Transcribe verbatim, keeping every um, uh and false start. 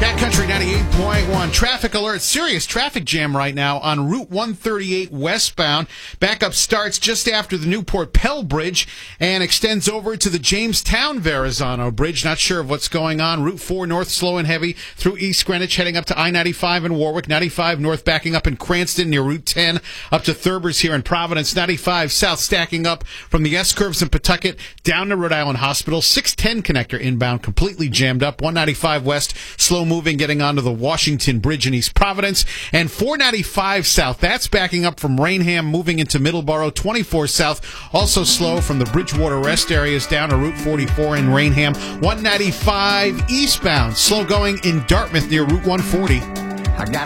Backcountry ninety-eight point one. Traffic alert. Serious traffic jam right now on Route one thirty-eight westbound. Backup starts just after the Newport Pell Bridge and extends over to the Jamestown Verrazano Bridge. Not sure of what's going on. Route four north slow and heavy through East Greenwich, heading up to I ninety-five in Warwick. ninety-five north backing up in Cranston near Route ten. Up to Thurber's here in Providence. ninety-five south stacking up from the S-curves in Pawtucket down to Rhode Island Hospital. six ten connector inbound completely jammed up. one ninety-five west slow moving getting onto the Washington Bridge in East Providence. And four ninety-five south, that's backing up from Rainham moving into Middleborough. twenty-four south also slow from the Bridgewater rest areas down to Route forty-four in Rainham. one ninety-five eastbound slow going in Dartmouth near Route one forty. I got